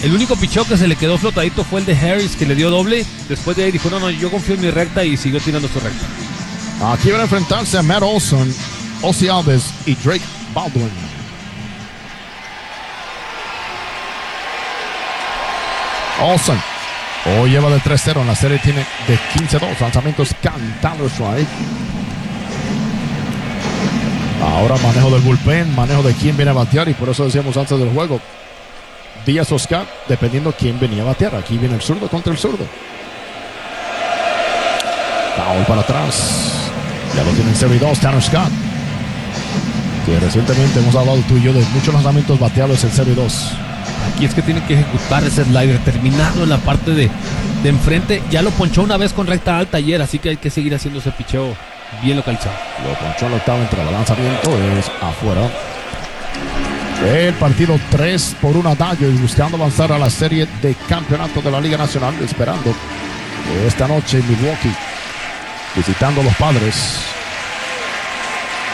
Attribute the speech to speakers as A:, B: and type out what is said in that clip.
A: El único picheo que se le quedó flotadito fue el de Harris, que le dio doble. Después de ahí dijo, no, yo confío en mi recta, y siguió tirando su recta.
B: Aquí van a enfrentarse a Matt Olson, Ozzie Alves y Drake Baldwin. Olson hoy lleva de 3-0 en la serie, tiene de 15-2 lanzamientos cantando strike. Ahora manejo del bullpen, manejo de quién viene a batear, y por eso decíamos antes del juego, Díaz o Scott, dependiendo quién venía a batear. Aquí viene el zurdo contra el zurdo. Foul para atrás. Ya lo tienen 0-2 Tanner Scott, que recientemente hemos hablado tú y yo de muchos lanzamientos bateables en 0-2.
A: Aquí es que tiene que ejecutar ese slider, terminado en la parte de enfrente. Ya lo ponchó una vez con recta alta ayer, así que hay que seguir haciendo ese picheo bien localizado.
B: Lo ponchó en la octava entrada. Lanzamiento es afuera. El partido 3-1 a Dodgers, buscando avanzar a la serie de campeonato de la Liga Nacional, esperando esta noche en Milwaukee, visitando a los Padres.